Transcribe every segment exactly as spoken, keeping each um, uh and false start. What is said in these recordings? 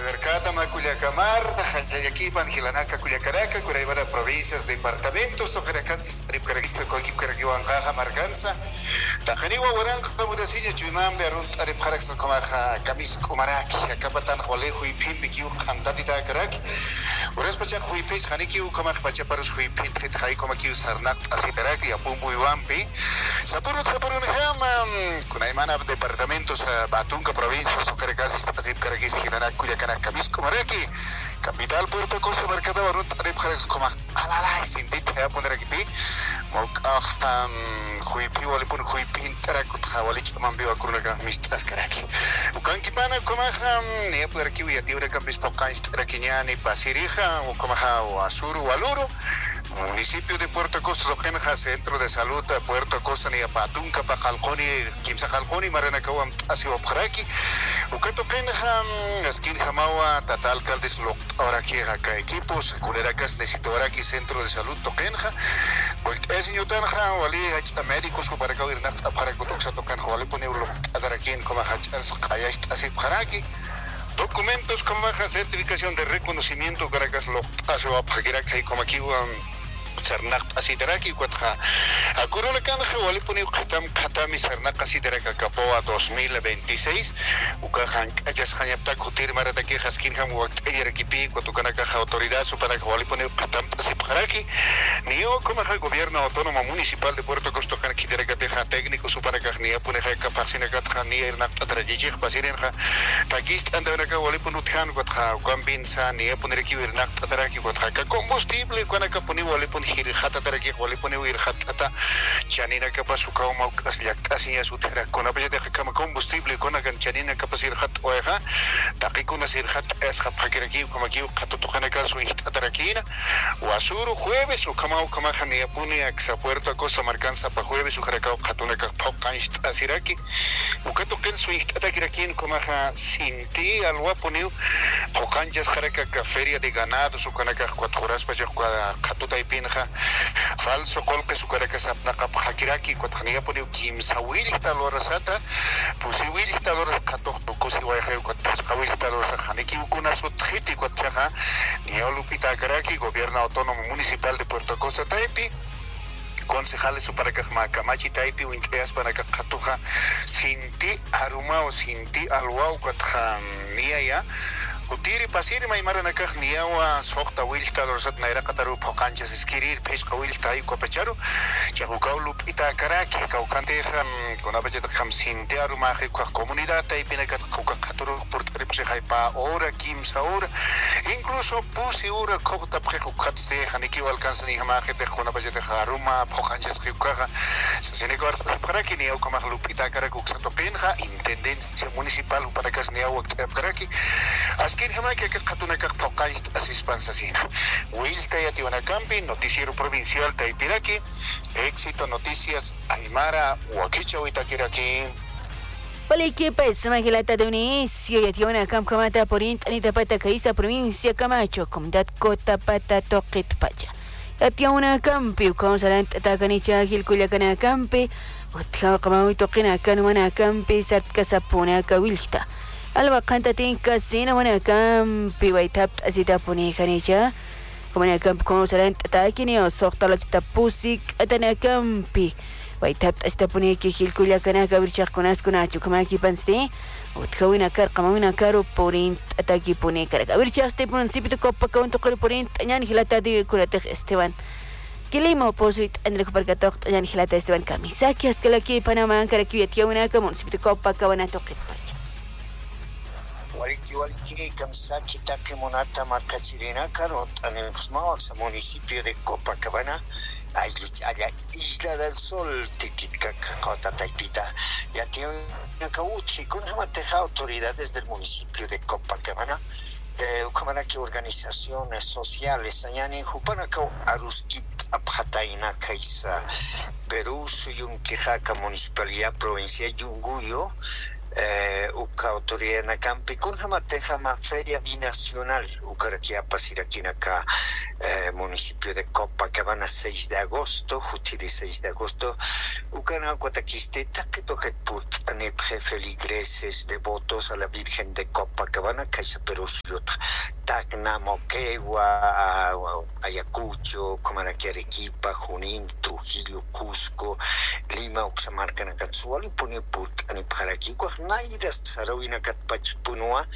Mercado Maculiacamar, Jayaquipan, Gilanaka, Culiacaraca, Curaibara, provincias, departamentos, Tocaracas, Ripcaragista, Coquicarquiwancaja, Marganza, Tajaniwa, Waranja, Murasilla, Chuimam, Berunt, Ariparax, Comaja, Camis, Comaraki, Acapatan, Jolejo y Pimpikiu, Cantatita, Caraki, Uraspacha, Huipis, Hanikiu, Comaj, Pachaparus, Huipin, Jai, Comakiu, Sarnat, Asitaraki, Apumbu y Wampi, Sapurut, Sapurun Ham, Cunaimana, departamentos, Batunca, provincias, Tocaracas, Ripcaragis, Gilanac, Culiacana, Camisco, Maraki, capital Puerto Costa, Mercado Barut, Ariparax, Comaj, Alala, Sindit, Poner aquí, Mokah, Huipi, Walipun, Huipin, Tarakut, Hawalich, Mambiwa, Kuraka, Mistas Karaki. Ukankipana, Comaja, Neapuerki, Yatiura, Campis, Pocais, Taraquiñani, Pasirija, Ucomaja, Azuru, Waluro, municipio de Puerto Costa, Lojenja, Centro de Salud, Puerto Costa, Niapatunca, Pacalconi, Kimsajalconi, Maranacawam, Asio Praki, Ukatokenja, Skin Hamawa, Tatal Caldes, Oraki, Haka equipos, Culeracas, Nesitoraki, Centro de Salud, Tokenja, es Yutanja, Wali, médicos, para que Irnat, para que Toxa tocan, Wali, Poneulo, Adarakin, Comajachas, Hayash, Asip Haraki. Documentos como certificación de reconocimiento Caracas lo hace a Paquiraca y como aquí Sarnak Asitaraki, Cuatja. A Corona Canja, Walipuni, Katam, Katami, Sarnak Asitaraka Capoa dos mil veintiséis, Ucajan, Ayas Hanyaptak, Hutir Marataki, Haskinham, Waktayakipi, Cuatucanaca, autoridad, Suparaca, Walipuni, Katam, Asiparaki, Nio, como el gobierno autónomo municipal de Puerto Costa, Kiterecateja, técnico, Suparaca, Nia, Puneja, Capacina, Nia, Naktatrajich, Pasirenja, Takist, Andaraca, Walipunuthan, Cuatja, Guambinsa, Nia, Punereki, Naktatraki, Cuatja, combustible, Cuanacapuni, Walipun. Hirjata taraki walipone hirjata chanina capaz su cauma asliactasia su terra con apoyo de combustible con chanina capaz hirjat oeja taquicuna hirjat es japakiraki como aquí catotujana caso hirjatarakina wasuru jueves o camao camajania pune a Puerto Costa Marcanza para jueves su jaracao catuna capaucanch asiraki ucatoken su hirjatakirakien comaja sinti al guaponeu pocanjas jaraca feria de ganado su canaca cuatro horas para catuta y pin falso colque su cara que se aplaca hakiraki cuatro pone kim sawil talor sata posibil talor katok tokosi waje cuatro kawil talor sahaniki kuna sothiti cuatro ni olupita karaki gobierno autónomo municipal de Puerto Costa Taipi concejales Suparacajma Camachi Taipi Winteas para Catuja Sinti Aruma o Sinti Alwau Cuatja Nia Utiri pasiri mai maranakah niawa sohta wilta lorosat naira kataru pokanchas esquirir pesca wilta y copecharu chahukau lupita karaki kaukante ham con abajeta ham sintearu maje kwa comunidad y pinakat kukaturu por tripse haipa ora kim saura incluso pusi ura kota prejukatse haniki alcanza ni hamaje de con abajeta haruma pokanchas kukaga senegar karaki niau kama lupita karakuk sato penja intendencia municipal para kas niau karaki Askin jamás que catuna que tocáis asispansasina. Wilta y Atiwanacampi, noticiero provincial Taipiraki, éxito noticias Aymara, Huaquicha Huitaquiraki. Paliki pues magilata de Unicio y Atiwanacamp Camata por Anita Pata Caísa provincia Camacho, Comunidad Cota Pata Toquit Pacha. Atiwanacampi, como salant Takanicha Gil Culiacanacampi, Otja Camau Toquina Canuanacampi, Sart Casapuna Cawilta. Alba canta tinka sina wana campi waitap asita puni kanicha kumana camp como salant takini o sohta la tapusik atana campi waitap asita puni ki hilkulia kana kabirchak kunas kunachu kama ki panste utkawina kar kamawina karu porint ataki puni kar kabirchak ste pun sipito koppa kaunto kar porint anyan hilata di kulatech Esteban Kilimo posuit andrek parkatok anyan hilata Esteban Kamisaki askalaki panama karaki yatiawina kamun sipito koppa kawana tokit Waliki waliki kamsaki take monata marca chirena carot en el municipio de Copacabana, allá Isla del Sol, Tiquica, Cota Taipita, ya que una cauchi con autoridades del municipio de Copacabana, como que organizaciones sociales, allá en Jupanacao, Aruskit, Abhataina, Kaisa, Perú, Suyunquijaca, Municipalidad Provincia Yunguyo, eh, uka autoridad na campi con jama tejama feria binacional ukarakia pasirakin acá eh, municipio de Copacabana seis de agosto jutiri seis de agosto ukana cuataquiste que toque put anepje feligreses devotos a la Virgen de Copacabana Caixa Perusiot Tacna Moquegua Ayacucho Comaraqui Arequipa Junín Trujillo Cusco Lima Uxamarca Nakatsuali pone put anepjaraki Naira Sarawina Catpachpunua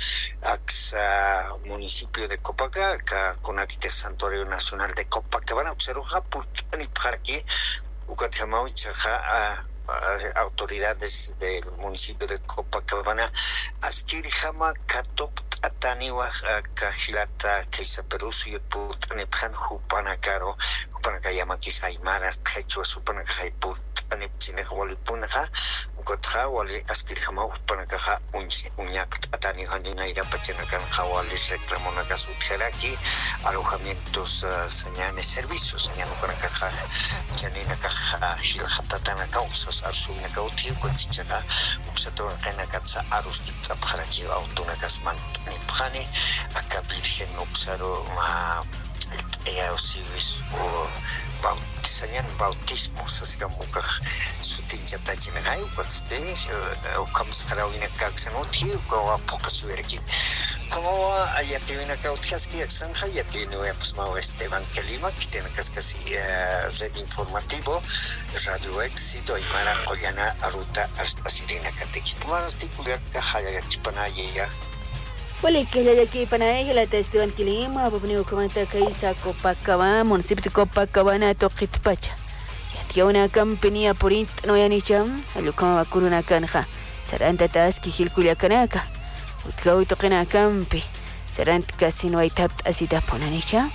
Axa municipio de Copacabana con aquí Santuario Nacional de Copacabana Uxaroja put anepjaraki Ucatjamau Chaja autoridades del municipio de Copacabana Askirihama Katop Ataniwa Kajilata Kaisa Perusi Put Nephan Hupanakaro Hupanakayama Kisaimara Quechua Supanakaiput Anepchine Walipunaha Ukotha Wali Askirihama Hupanakaha Unyak Atani Haninaira Pachanakan Hawali Reclamonakas Utjeraki alojamientos señales servicios señal Upanakaha Janina Kaha Hilhatatana Causas Arsuna Kauti Kotichaga Uksato Kanakatsa Arus Paraki Autonakas Man Niphane Aka Virgen Uksaro Ma Eosivis o bautizayan bautismos así como que sutinja tajina hay pues de o como será una causa no tío como a poca suerte como allá tiene una causa que exanja ya tiene pues más Esteban Kelima que tiene que casi red informativo radio éxito y mara Collana Aruta hasta Sirena Catequista más artículo que haya chipanaye Wala kaya aquí para ella la Esteban Kilima, abubniu kumanta kaisa Copacabana, municipio de Copacabana, Toquitpacha. Ya tiene una campaña por int no ya ni cham, alukama bakuruna kanja. Saranta taski hilkulia kanaka. Utkau tokena campi. Sarant casino ay tapt asida ponanicha.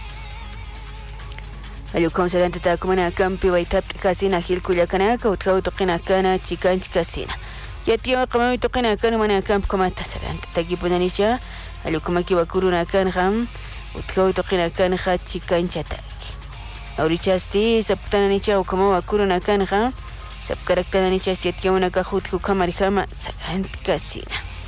Alukam saranta takumana campi ay tapt casina hilkulia kanaka, utkau tokena kana chikanch casina. Ya tiene como toquen kana mana camp como tasarant takipunanicha alukuma ki bakuruna kan ham utkau toquen kana ha chikanchataki aurichasti saptananicha o como bakuruna kan ham sapkaraktananicha sietya una kahutku kamarihama sarant kasina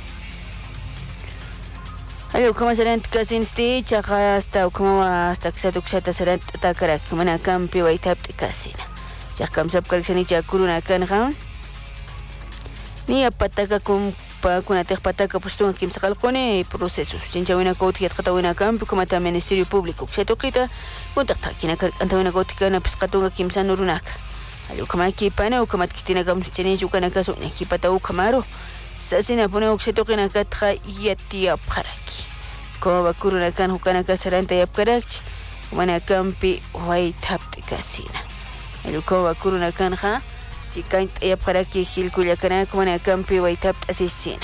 alukuma sarant kasinsti chaga hasta como hasta xatuxata sarant takarak mana campi waitapti kasina chakam sapkarakanicha kuruna kan ham ni apataka kum pa kuna tek pataka postunga kim sakalqone procesos chinchawina kawti yatqatawina kampi kuma ta ministerio público kshatokita kuntakta kina kar antawina kawti kana pisqatunga kim sanurunaka alu kama ki pana o kama kitina kam chene jukana kaso ne ki pata o kamaro sasina pone okshatokina katqa yatia paraki ko bakuruna kan hukana kasaranta yapkarach mana kampi wai tapti kasina alu ko bakuruna kan ha chikan ya para que hilkulia kana como na campi waitap asesina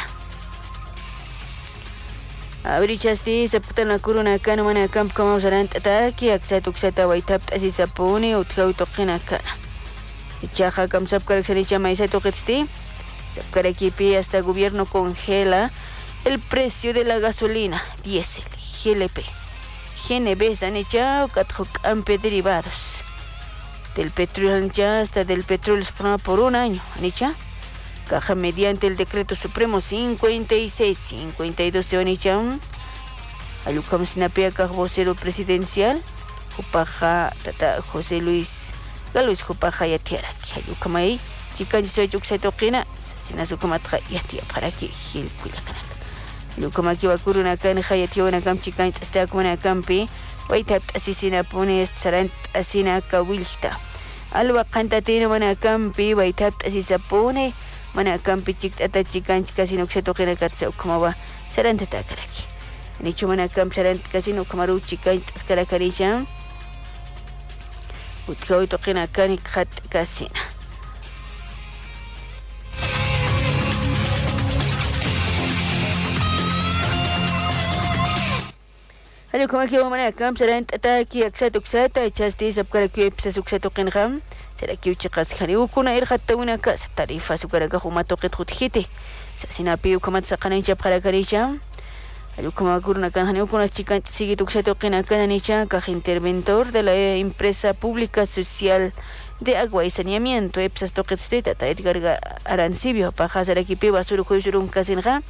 abrichasti septa na kuruna kana mana camp como zarant ataki aksatu ksata waitap asisapone utkau toqina kana ichaja kam sapkar xericha maisa toqitsti sapkar equipi hasta gobierno congela el precio de la gasolina diésel G L P G N B sanicha katjo campe derivados del petróleo ya hasta del petróleo por un año, Anicha. Caja mediante el decreto supremo cincuenta y seis cincuenta y dos de Anicha. Alukam Sinapia vocero presidencial. Jupaja tata José Luis Galois Jupaja Yatiara. Alukamai chican soy yuxetokina. Sinazukamatra Yatia para que Gil Kuyakanaka. Alukamaki Bakuruna Kan Hayationa Kam chican está como una campi. Waitap asisina pone sarant asina kawilta alwa qantatino mana campi waitap asisa pone mana campi chiktata chikanch kasino ksatokina katsa ukmawa sarant takaraki nicho mana camp sarant kasino kamaru chikanch skarakaricha utkau tokina kani khat kasina Ayo como que vamos a camp será ataki aksato ksata chasti sapkara que psa suksato qinham será que uchas khani ukuna ir hatta una casa tarifa sukara ka humato qit khutkhite sasina piu kamat saqana jab khara karicha ayo como kurna kan hani ukuna chikan sigi tuksato qina kana nicha ka interventor de la empresa pública social de Agua y Saneamiento, EPSAS Toquetsteta, Edgar Arancibio, Pajas Arequipe, Basura Juizurun Casinja.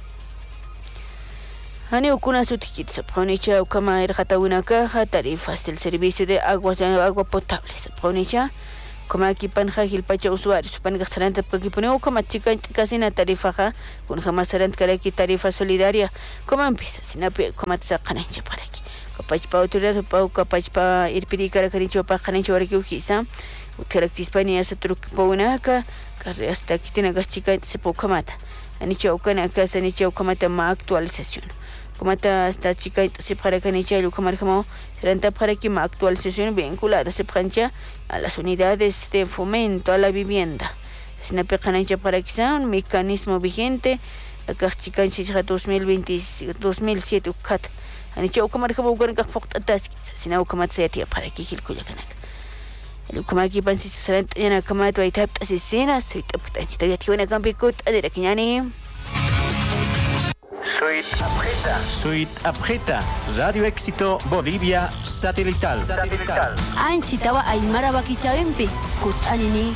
Ani ukuna sutikit saponicha ukama erjata una caja tarifas del servicio de aguas de agua potable saponicha como aquí panja gilpacha usuarios supan gastarante porque pone ukama chica casi na tarifa con jamás serán que tarifa solidaria como empieza sin apoyo como sacanancha para aquí capaz para autoridad para capaz para ir pedir cara cariño para canancha para que ujisa utilizar España ese truco para una ca que hasta aquí tiene gas chica se poco mata anicha ukana casa anicha ukama tema actualización como esta chica se para que nicha y como como serán para que más actualización vinculada se plancha a las unidades de fomento a la vivienda. Es una pequeña para que sea un mecanismo vigente la chica en sija dos mil veinte dos mil siete cat anicha como como con que foto tas sino como se tía para que gil cuya canak el como aquí pensi serán en como tu itap asesina soy tapta ya tiene campicut adera kiñani. Suite Apreta. Suite Apreta. Radio Éxito Bolivia Satelital. Satelital. Ansitawa Aymara Bakichaempi. Kutanini.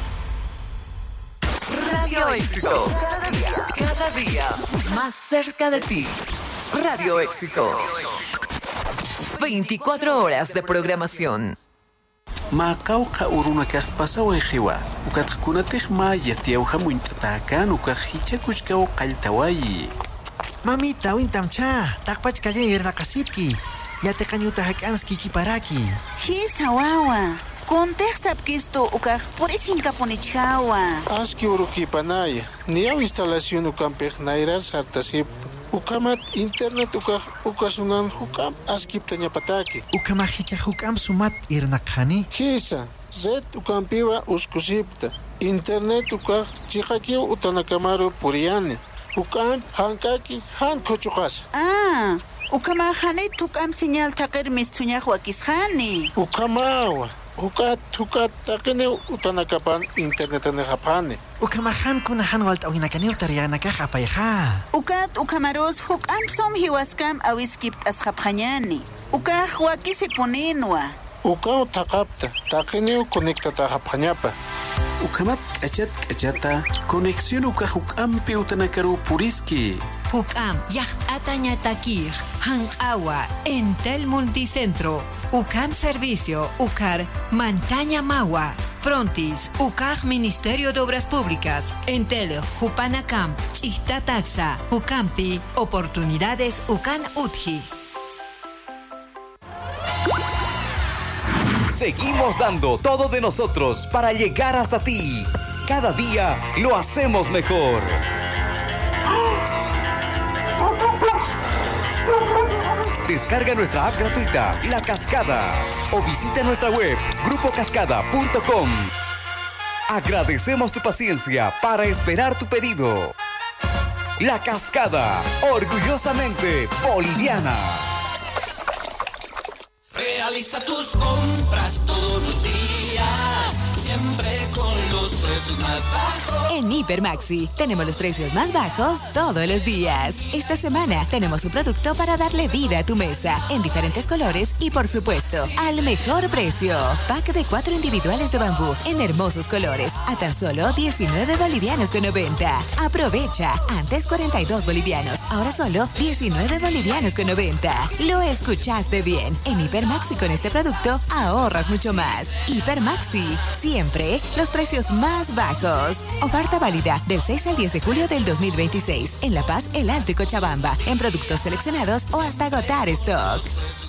Radio Éxito. Cada día, cada día más cerca de ti. Radio Éxito. veinticuatro horas de programación. Macauca uruna pasau ejiwa. Ukat kunatih ma yatiauha muintatakan ukat hichakuchkau qaltawai. Mamita, wintamcha, takpach kaya irna kasipki. Ya te kanyuta hakanski kiparaki. Hisa wawa. Contexta esto ukaj por isin kaponichawa. Aski uruki panaya. Niau instalación ukampej nairar sartasip. Ukamat internet ukaj ukasunan hukam askip tanya pataki. Ukamahicha hukam sumat irna khani. Hisa, zet ukampiwa uskusipta. Internet ukaj chikakiu utanakamaru puriane. Ukam hankaki han kochukas. Ah, ukama khane tukam señal takir mistuña huakishani. Ukamawa, ukat ukat takene utanakapan internet ne japane. Ukama han kuna han walt awina kanil tariana ka khapayha. Ukat ukamaros hukam som hiwaskam awiskip as khapanyani. Uka huakisi ponenwa. Ukau takapta, takene conecta ta japanyapa. Ukamat kachat kachata conexión ukaj ukampi utanakaru puriski. Ukam yacht ataña takir hankawa Entel Multicentro. Ukam Servicio Ukar Mantaña Mawa. Frontis Ukaj Ministerio de Obras Públicas. Entel Jupanacam Chista Taxa Ukampi Oportunidades Ukan Utji. Seguimos dando todo de nosotros para llegar hasta ti. Cada día lo hacemos mejor. Descarga nuestra app gratuita, La Cascada, o visita nuestra web, grupo cascada punto com. Agradecemos tu paciencia para esperar tu pedido. La Cascada, orgullosamente boliviana. Realiza tus compras todos los días, siempre con los precios más bajos. En Hipermaxi tenemos los precios más bajos todos los días. Esta semana tenemos un producto para darle vida a tu mesa en diferentes colores y, por supuesto, al mejor precio. Pack de cuatro individuales de bambú en hermosos colores a tan solo diecinueve bolivianos con noventa. Aprovecha. Antes cuarenta y dos bolivianos, ahora solo diecinueve bolivianos con noventa. Lo escuchaste bien. En Hipermaxi con este producto ahorras mucho más. Hipermaxi, siempre los precios más bajos. Oferta válida del seis al diez de julio del dos mil veintiséis en La Paz, El Alto y Cochabamba, en productos seleccionados o hasta agotar stock.